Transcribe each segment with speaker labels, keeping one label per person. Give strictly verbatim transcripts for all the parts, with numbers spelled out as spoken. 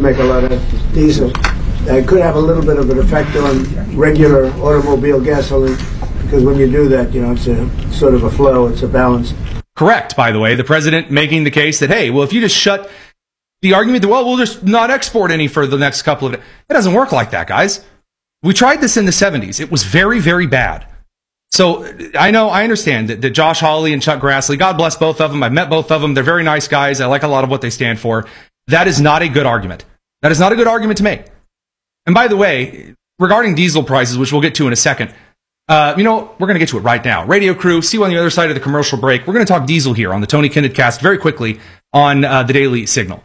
Speaker 1: make a lot of diesel. It could have a little bit of an effect on regular automobile gasoline, because when you do that, you know, it's a sort of a flow, it's a balance.
Speaker 2: Correct, by the way. The president making the case that, hey, well, if you just shut the argument that, well, we'll just not export any for the next couple of days. It doesn't work like that, guys. We tried this in the seventies. It was very, very bad. So I know, I understand that, that Josh Hawley and Chuck Grassley, God bless both of them. I've met both of them. They're very nice guys. I like a lot of what they stand for. That is not a good argument. That is not a good argument to make. And by the way, regarding diesel prices, which we'll get to in a second, uh, you know, we're going to get to it right now. Radio crew, see you on the other side of the commercial break. We're going to talk diesel here on the Tony Kinnett Cast very quickly on uh, the Daily Signal.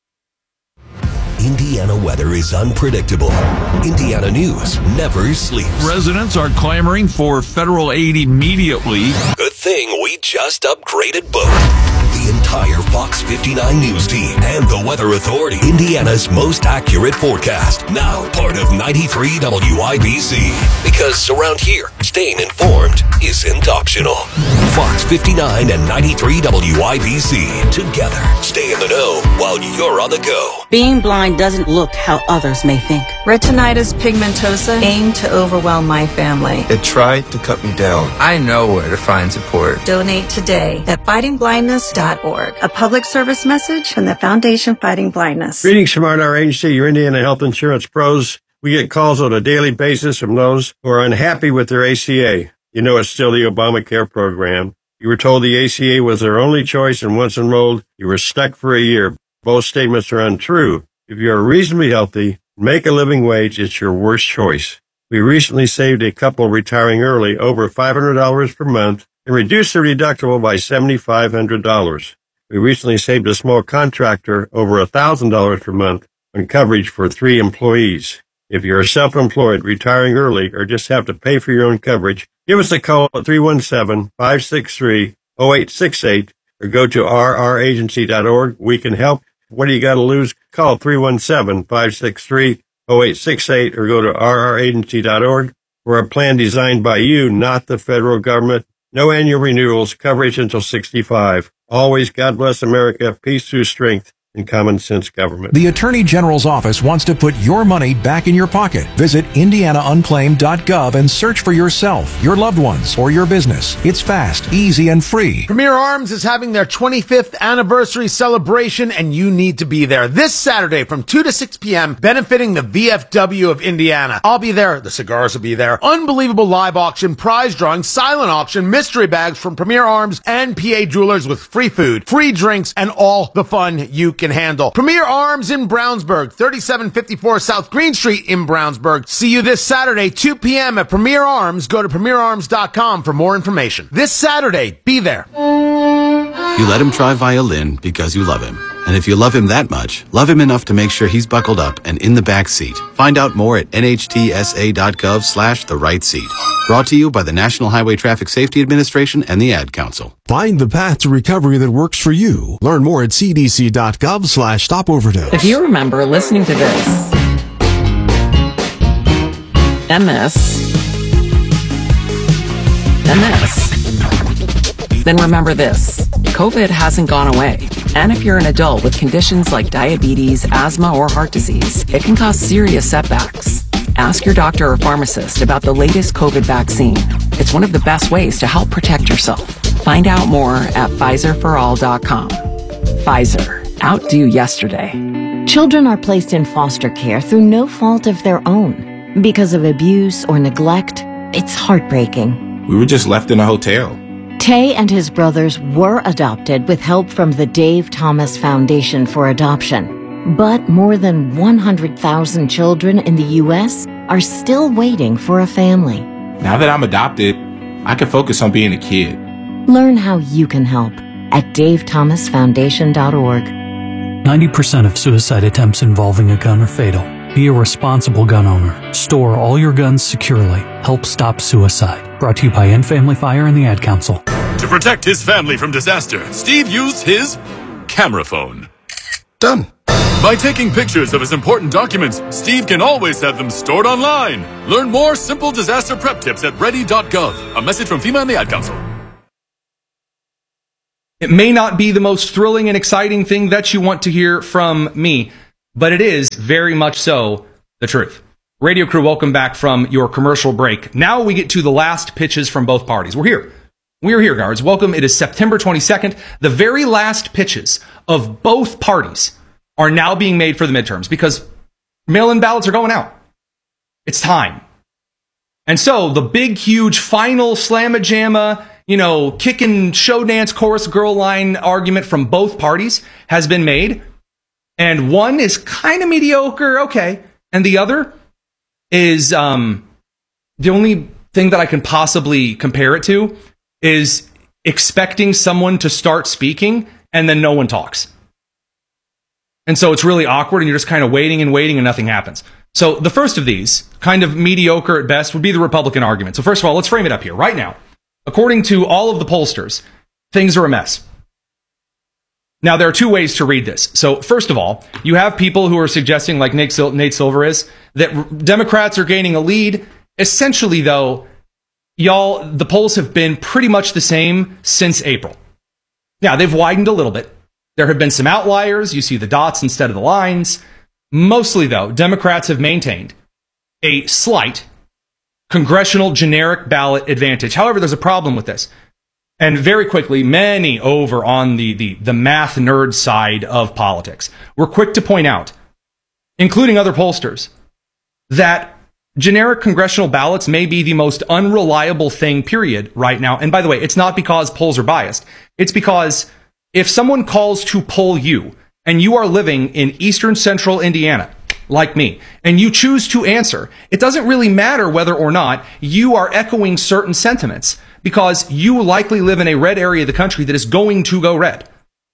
Speaker 3: Indiana weather is unpredictable. Indiana news never sleeps.
Speaker 4: Residents are clamoring for federal aid immediately.
Speaker 3: Good thing we just upgraded both. The entire Fox fifty-nine news team and the Weather Authority. Indiana's most accurate forecast. Now part of ninety-three W I B C. Because around here, staying informed isn't optional. Fox fifty-nine and ninety-three W I B C. Together, stay in the know while you're on the go.
Speaker 5: Being blind doesn't look how others may think.
Speaker 6: Retinitis pigmentosa aimed to overwhelm my family.
Speaker 7: It tried to cut me down.
Speaker 8: I know where to find support.
Speaker 6: Donate today at fighting blindness dot org. A public service message from the Foundation Fighting Blindness.
Speaker 9: Greetings from our agency, your Indiana Health Insurance Pros. We get calls on a daily basis from those who are unhappy with their A C A. You know it's still the Obamacare program. You were told the A C A was their only choice, and once enrolled, you were stuck for a year. Both statements are untrue. If you are reasonably healthy, make a living wage, it's your worst choice. We recently saved a couple retiring early over five hundred dollars per month and reduced their deductible by seven thousand five hundred dollars. We recently saved a small contractor over one thousand dollars per month on coverage for three employees. If you're self-employed, retiring early, or just have to pay for your own coverage, give us a call at three one seven, five six three, zero eight six eight or go to r r agency dot org. We can help. What do you got to lose? Call three one seven, five six three, zero eight six eight or go to r r agency dot org. We're a plan designed by you, not the federal government. No annual renewals, coverage until sixty-five. Always, God bless America, peace through strength, and common sense government.
Speaker 10: The Attorney General's office wants to put your money back in your pocket. Visit indiana unclaimed dot gov and search for yourself, your loved ones, or your business. It's fast, easy, and free.
Speaker 11: Premier Arms is having their twenty-fifth anniversary celebration, and you need to be there this Saturday from two to six p.m., benefiting the V F W of Indiana. I'll be there. The cigars will be there. Unbelievable live auction, prize drawing, silent auction, mystery bags from Premier Arms and P A Jewelers with free food, free drinks, and all the fun you can handle. Premier Arms in Brownsburg, thirty-seven fifty-four South Green Street in Brownsburg. See you this Saturday, two p.m. at Premier Arms. Go to premier arms dot com for more information. This Saturday, be there.
Speaker 12: You let him try violin because you love him. And if you love him that much, love him enough to make sure he's buckled up and in the back seat. Find out more at n h t s a dot gov slash the right seat. Brought to you by the National Highway Traffic Safety Administration and the Ad Council.
Speaker 10: Find the path to recovery that works for you. Learn more at c d c dot gov slash stop overdose.
Speaker 13: If you remember listening to this, and this, and this, then remember this. COVID hasn't gone away. And if you're an adult with conditions like diabetes, asthma, or heart disease, it can cause serious setbacks. Ask your doctor or pharmacist about the latest COVID vaccine. It's one of the best ways to help protect yourself. Find out more at pfizer for all dot com. Pfizer. Outdo yesterday.
Speaker 14: Children are placed in foster care through no fault of their own. Because of abuse or neglect, it's heartbreaking.
Speaker 7: We were just left in a hotel.
Speaker 14: Tay and his brothers were adopted with help from the Dave Thomas Foundation for Adoption. But more than one hundred thousand children in the U S are still waiting for a family.
Speaker 7: Now that I'm adopted, I can focus on being a kid.
Speaker 14: Learn how you can help at dave thomas foundation dot org.
Speaker 15: ninety percent of suicide attempts involving a gun are fatal. Be a responsible gun owner. Store all your guns securely. Help stop suicide. Brought to you by End Family Fire and the Ad Council.
Speaker 16: To protect his family from disaster, Steve used his camera phone.
Speaker 7: Done.
Speaker 16: By taking pictures of his important documents, Steve can always have them stored online. Learn more simple disaster prep tips at ready dot gov. A message from FEMA and the Ad Council.
Speaker 2: It may not be the most thrilling and exciting thing that you want to hear from me, but it is very much so the truth. Radio crew, welcome back from your commercial break. Now we get to the last pitches from both parties. We're here. We're here, guards. Welcome. It is September twenty-second. The very last pitches of both parties are now being made for the midterms because mail-in ballots are going out. It's time. And so the big, huge final slamma-jamma, you know, kickin' show dance chorus girl line argument from both parties has been made. And one is kind of mediocre, okay. And the other is um, the only thing that I can possibly compare it to is expecting someone to start speaking and then no one talks. And so it's really awkward and you're just kind of waiting and waiting and nothing happens. So the first of these, kind of mediocre at best, would be the Republican argument. So first of all, let's frame it up here right now. According to all of the pollsters, things are a mess. Now, there are two ways to read this. So first of all, you have people who are suggesting, like Nate, Sil- Nate Silver is, that r- Democrats are gaining a lead. Essentially, though, y'all, the polls have been pretty much the same since April. Now, they've widened a little bit. There have been some outliers. You see the dots instead of the lines. Mostly, though, Democrats have maintained a slight congressional generic ballot advantage. However, there's a problem with this. And very quickly, many over on the, the, the math nerd side of politics were quick to point out, including other pollsters, that generic congressional ballots may be the most unreliable thing, period, right now. And by the way, it's not because polls are biased. It's because if someone calls to poll you, and you are living in eastern central Indiana, like me, and you choose to answer, it doesn't really matter whether or not you are echoing certain sentiments, because you likely live in a red area of the country that is going to go red.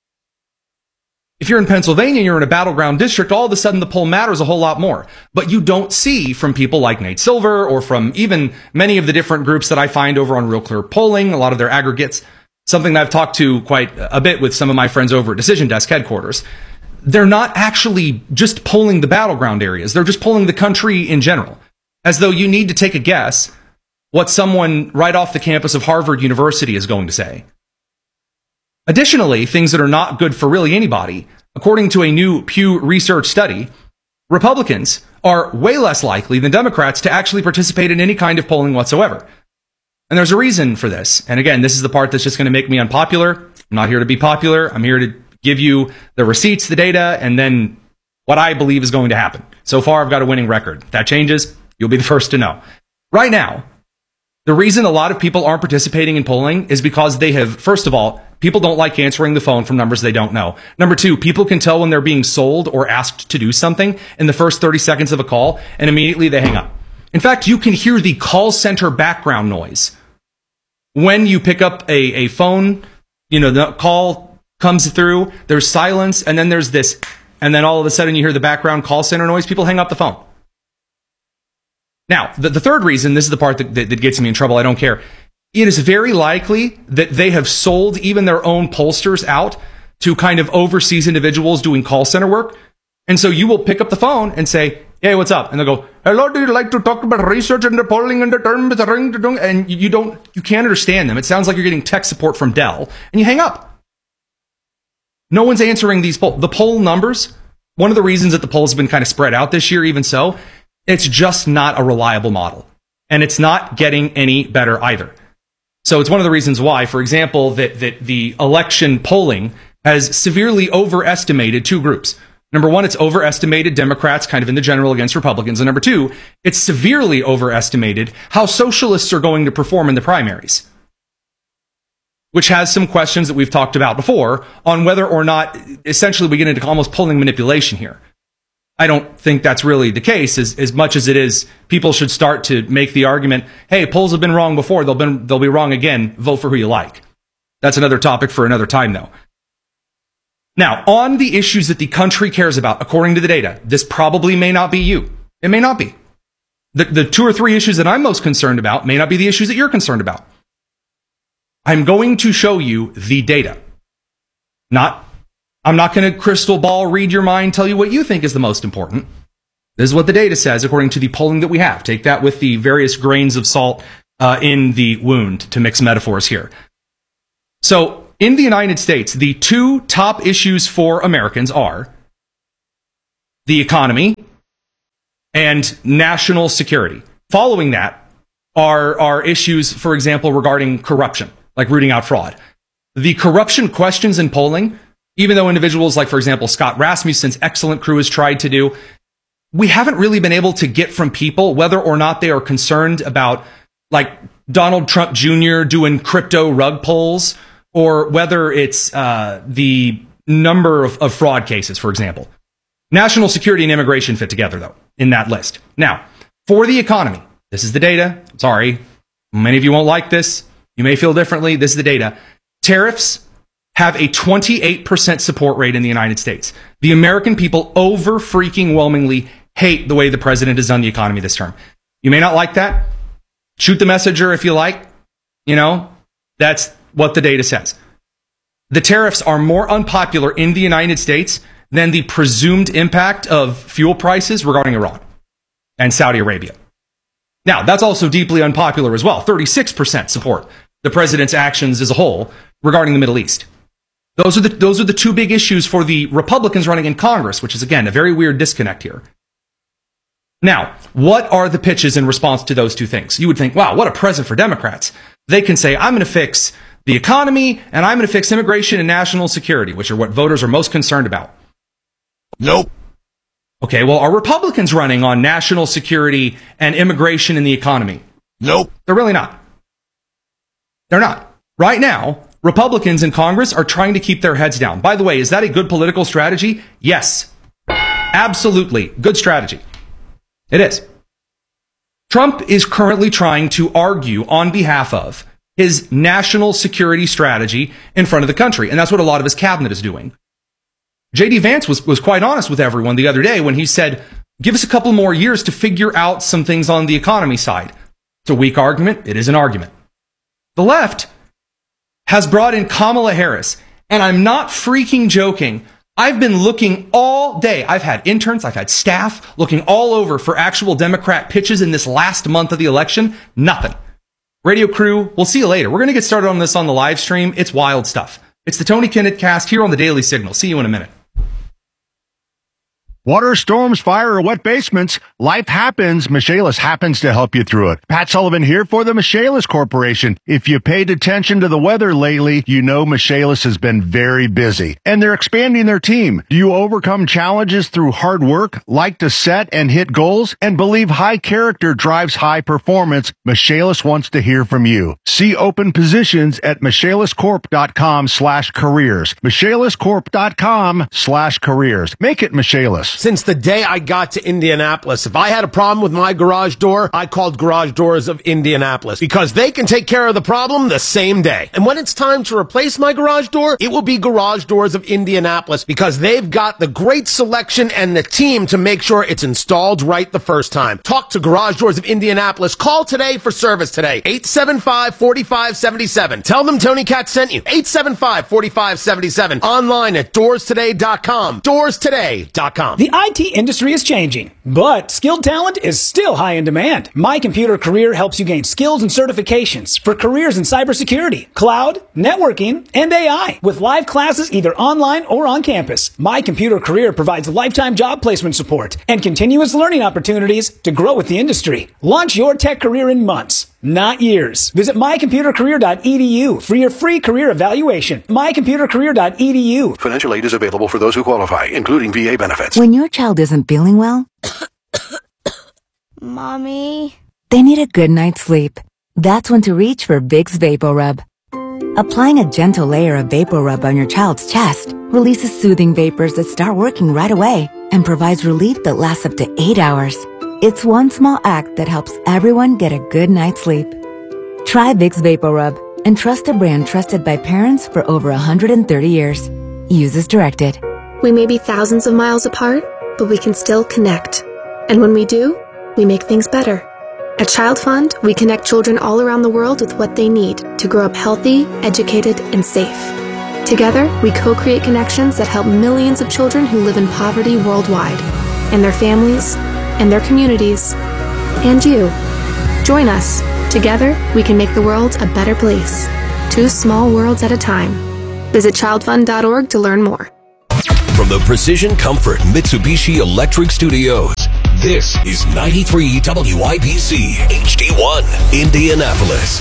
Speaker 2: If you're in Pennsylvania and you're in a battleground district, all of a sudden the poll matters a whole lot more. But you don't see from people like Nate Silver or from even many of the different groups that I find over on Real Clear Polling, a lot of their aggregates, something that I've talked to quite a bit with some of my friends over at Decision Desk headquarters. They're not actually just polling the battleground areas. They're just polling the country in general, as though you need to take a guess what someone right off the campus of Harvard University is going to say. Additionally, things that are not good for really anybody, according to a new Pew Research study, Republicans are way less likely than Democrats to actually participate in any kind of polling whatsoever. And there's a reason for this. And again, this is the part that's just going to make me unpopular. I'm not here to be popular. I'm here to give you the receipts, the data, and then what I believe is going to happen. So far, I've got a winning record. If that changes, you'll be the first to know. Right now, the reason a lot of people aren't participating in polling is because they have, first of all, people don't like answering the phone from numbers they don't know. Number two, people can tell when they're being sold or asked to do something in the first thirty seconds of a call, and immediately they hang up. In fact, you can hear the call center background noise. When you pick up a, a phone, you know, the call comes through, there's silence, and then there's this, and then all of a sudden you hear the background call center noise, people hang up the phone. Now, the, the third reason, this is the part that, that, that gets me in trouble, I don't care. It is very likely that they have sold even their own pollsters out to kind of overseas individuals doing call center work. And so you will pick up the phone and say, hey, what's up? And they'll go, hello, do you like to talk about research and the polling and the term? And you don't, you can't understand them. It sounds like you're getting tech support from Dell, and you hang up. No one's answering these polls. The poll numbers, one of the reasons that the polls have been kind of spread out this year, even so, it's just not a reliable model. And it's not getting any better either. So it's one of the reasons why, for example, that, that the election polling has severely overestimated two groups. Number one, it's overestimated Democrats kind of in the general against Republicans. And number two, it's severely overestimated how socialists are going to perform in the primaries, which has some questions that we've talked about before on whether or not essentially we get into almost polling manipulation here. I don't think that's really the case as, as much as it is people should start to make the argument, hey, polls have been wrong before, they'll, been, they'll be wrong again, vote for who you like. That's another topic for another time, though. Now, on the issues that the country cares about, according to the data, this probably may not be you. It may not be. The, the two or three issues that I'm most concerned about may not be the issues that you're concerned about. I'm going to show you the data. Not, I'm not going to crystal ball, read your mind, tell you what you think is the most important. This is what the data says according to the polling that we have. Take that with the various grains of salt uh, in the wound, to mix metaphors here. So, in the United States, the two top issues for Americans are the economy, and national security. Following that are, are issues, for example, regarding corruption, like rooting out fraud. The corruption questions in polling, even though individuals like, for example, Scott Rasmussen's excellent crew has tried to do, we haven't really been able to get from people whether or not they are concerned about, like, Donald Trump Junior doing crypto rug polls, or whether it's uh, the number of, of fraud cases, for example. National security and immigration fit together, though, in that list. Now, for the economy, this is the data. Sorry, many of you won't like this. You may feel differently. This is the data. Tariffs have a twenty-eight percent support rate in the United States. The American people over freaking whelmingly hate the way the president has done the economy this term. You may not like that. Shoot the messenger if you like. You know, that's what the data says. The tariffs are more unpopular in the United States than the presumed impact of fuel prices regarding Iran and Saudi Arabia. Now, that's also deeply unpopular as well. thirty-six percent support the president's actions as a whole regarding the Middle East. Those are the, those are the two big issues for the Republicans running in Congress, which is, again, a very weird disconnect here. Now, what are the pitches in response to those two things? You would think, wow, what a present for Democrats. They can say, I'm going to fix the economy and I'm going to fix immigration and national security, which are what voters are most concerned about. Nope. Okay, well, are Republicans running on national security and immigration and the economy? Nope. They're really not. They're not. Right now, Republicans in Congress are trying to keep their heads down. By the way, is that a good political strategy? Yes. Absolutely. Good strategy. It is. Trump is currently trying to argue on behalf of his national security strategy in front of the country, and that's what a lot of his cabinet is doing. J D Vance was, was quite honest with everyone the other day when he said, give us a couple more years to figure out some things on the economy side. It's a weak argument. It is an argument. The left has brought in Kamala Harris, and I'm not freaking joking. I've been looking all day. I've had interns, I've had staff looking all over for actual Democrat pitches in this last month of the election. Nothing. Radio crew, we'll see you later. We're going to get started on this on the live stream. It's wild stuff. It's the Tony Kinnett cast here on the Daily Signal. See you in a minute.
Speaker 17: Water, storms, fire, or wet basements, life happens. Michaelis happens to help you through it. Pat Sullivan here for the Michaelis Corporation. If you paid attention to the weather lately, you know Michaelis has been very busy. And they're expanding their team. Do you overcome challenges through hard work, like to set and hit goals, and believe high character drives high performance? Michaelis wants to hear from you. See open positions at michaeliscorp.com slash careers. michaeliscorp.com slash careers. Make it Michaelis.
Speaker 11: Since the day I got to Indianapolis, if I had a problem with my garage door, I called Garage Doors of Indianapolis because they can take care of the problem the same day. And when it's time to replace my garage door, it will be Garage Doors of Indianapolis because they've got the great selection and the team to make sure it's installed right the first time. Talk to Garage Doors of Indianapolis. Call today for service today. eight seven five, four five seven seven. Tell them Tony Katz sent you. eight seven five, four five seven seven. Online at doors today dot com. doors today dot com.
Speaker 18: The I T industry is changing, but skilled talent is still high in demand. My Computer Career helps you gain skills and certifications for careers in cybersecurity, cloud, networking, and A I with live classes either online or on campus. My Computer Career provides lifetime job placement support and continuous learning opportunities to grow with the industry. Launch your tech career in months, not years. Visit my computer career dot e d u for your free career evaluation. my computer career dot e d u.
Speaker 19: Financial aid is available for those who qualify, including V A benefits.
Speaker 20: When your child isn't feeling well,
Speaker 21: Mommy,
Speaker 20: they need a good night's sleep. That's when to reach for Vicks VapoRub. Applying a gentle layer of VapoRub on your child's chest releases soothing vapors that start working right away and provides relief that lasts up to eight hours. It's one small act that helps everyone get a good night's sleep. Try Vicks VapoRub and trust a brand trusted by parents for over one hundred thirty years. Use as directed.
Speaker 21: we may be thousands of miles apart, but we can still connect. And when we do, we make things better. At Child Fund, we connect children all around the world with what they need to grow up healthy, educated, and safe. Together, we co-create connections that help millions of children who live in poverty worldwide, and their families, and their communities, and you. Join us. Together, we can make the world a better place. Two small worlds at a time. Visit child fund dot org to learn more.
Speaker 3: from the Precision Comfort Mitsubishi Electric Studios, this is ninety-three W I B C H D one, Indianapolis.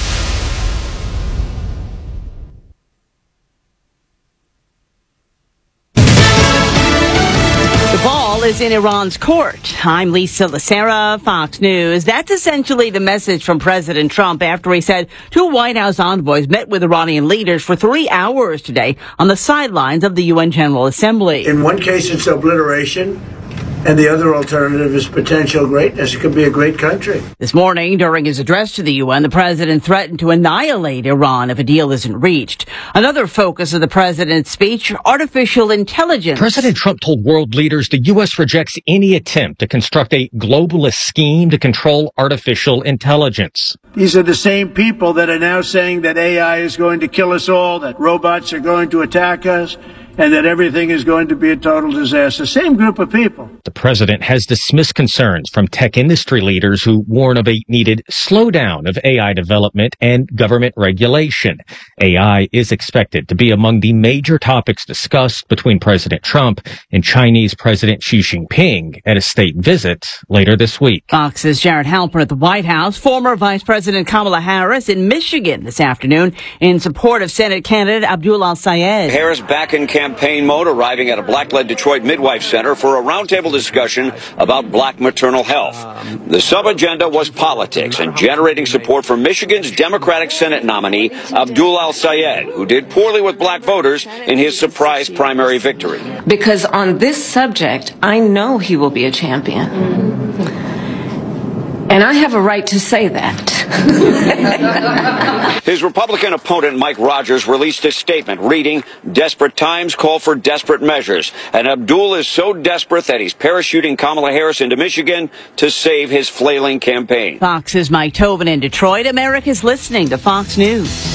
Speaker 1: The ball is in Iran's court. I'm Lisa Lacera, Fox News. That's essentially the message from President Trump after he said two White House envoys met with Iranian leaders for three hours today on the sidelines of the U N General Assembly.
Speaker 22: In one case, it's obliteration, and the other alternative is potential greatness. It could be a great country.
Speaker 1: This morning, during his address to the U N, the president threatened to annihilate Iran if a deal isn't reached. Another focus of the president's speech, artificial intelligence.
Speaker 23: President Trump told world leaders the U S rejects any attempt to construct a globalist scheme to control artificial intelligence.
Speaker 22: These are the same people that are now saying that A I is going to kill us all, that robots are going to attack us, and that everything is going to be a total disaster. Same group of people.
Speaker 23: The president has dismissed concerns from tech industry leaders who warn of a needed slowdown of A I development and government regulation. A I is expected to be among the major topics discussed between President Trump and Chinese President Xi Jinping at a state visit later this week.
Speaker 1: Fox's Jared Halpern at the White House, former Vice President Kamala Harris in Michigan this afternoon in support of Senate candidate Abdul Al-Sayed.
Speaker 24: Harris back in campaign mode, arriving at a black-led Detroit Midwife Center for a roundtable discussion about black maternal health. The sub-agenda was politics and generating support for Michigan's Democratic Senate nominee, Abdul Al-Sayed, who did poorly with black voters in his surprise primary victory.
Speaker 25: Because on this subject, I know he will be a champion. And I have a right to say that.
Speaker 24: His Republican opponent, Mike Rogers, released a statement reading, "Desperate times call for desperate measures." And Abdul is so desperate that he's parachuting Kamala Harris into Michigan to save his flailing campaign.
Speaker 1: Fox's Mike Tobin in Detroit. America's listening to Fox News.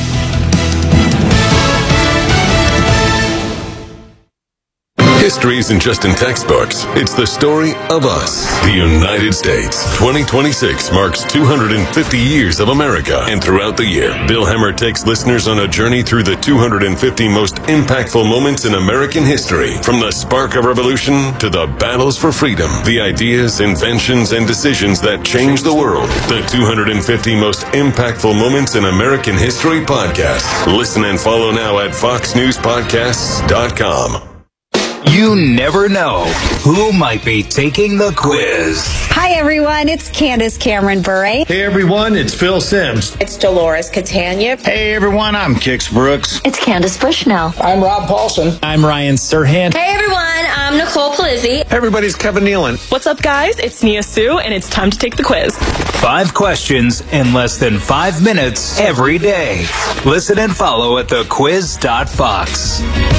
Speaker 3: History isn't just in textbooks. It's the story of us, the United States. twenty twenty-six marks two hundred fifty years of America. And throughout the year, Bill Hemmer takes listeners on a journey through the two hundred fifty most impactful moments in American history. From the spark of revolution to the battles for freedom, the ideas, inventions, and decisions that changed the world. The two hundred fifty most impactful moments in American history podcast. Listen and follow now at fox news podcasts dot com.
Speaker 26: You never know who might be taking the quiz.
Speaker 27: Hi, everyone. It's Candace Cameron Bure.
Speaker 28: Hey, everyone. It's Phil Sims.
Speaker 27: It's Dolores Catania.
Speaker 29: Hey, everyone. I'm Kix Brooks.
Speaker 27: It's Candace Bushnell.
Speaker 28: I'm Rob Paulson.
Speaker 29: I'm Ryan Serhant.
Speaker 30: Hey, everyone. I'm Nicole Palizzi.
Speaker 29: Hey, everybody's Kevin Nealon.
Speaker 31: What's up, guys? It's Nia Sue, and it's time to take the quiz.
Speaker 26: Five questions in less than five minutes every day. Listen and follow at the quiz dot fox.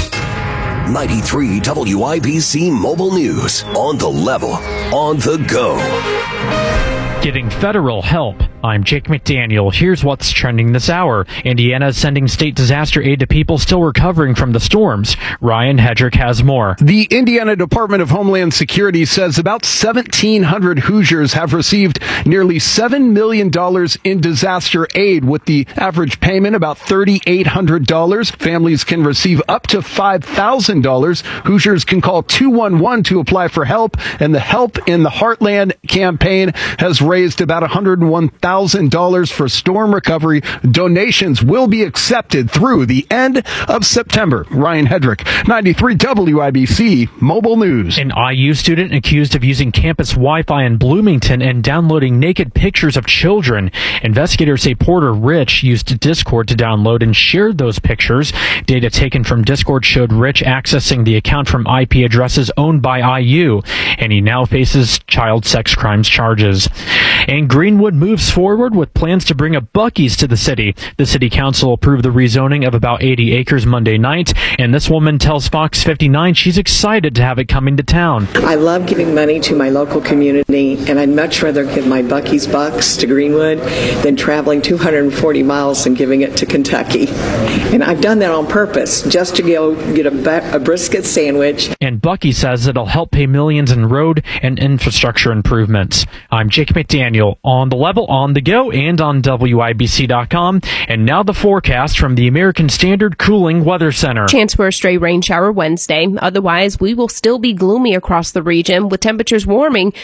Speaker 3: ninety-three W I B C Mobile News. On the level, on the go.
Speaker 32: Getting federal help. I'm Jake McDaniel. Here's what's trending this hour. Indiana is sending state disaster aid to people still recovering from the storms. Ryan Hedrick has more.
Speaker 33: The Indiana Department of Homeland Security says about seventeen hundred Hoosiers have received nearly seven million dollars in disaster aid, with the average payment about three thousand eight hundred dollars. Families can receive up to five thousand dollars. Hoosiers can call two one one to apply for help, and the Help in the Heartland campaign has raised about one hundred one thousand dollars for storm recovery. Donations will be accepted through the end of September. Ryan Hedrick, ninety-three W I B C Mobile News.
Speaker 32: An I U student accused of using campus Wi-Fi in Bloomington and downloading naked pictures of children. Investigators say Porter Rich used Discord to download and shared those pictures. Data taken from Discord showed Rich accessing the account from I P addresses owned by I U, and he now faces child sex crimes charges. And Greenwood moves forward with plans to bring a Buc-ee's to the city. The city council approved the rezoning of about eighty acres Monday night, and this woman tells Fox fifty-nine she's excited to have it coming to town.
Speaker 34: I love giving money to my local community, and I'd much rather give my Buc-ee's bucks to Greenwood than traveling two hundred forty miles and giving it to Kentucky. And I've done that on purpose, just to go get a, a brisket sandwich.
Speaker 32: And and Bucky says it'll help pay millions in road and infrastructure improvements. I'm Jake McDaniel on The Level, on the go, and on W I B C dot com. And now the forecast from the American Standard Cooling Weather Center.
Speaker 2: Chance for a stray rain shower Wednesday. Otherwise, we will still be gloomy across the region with temperatures warming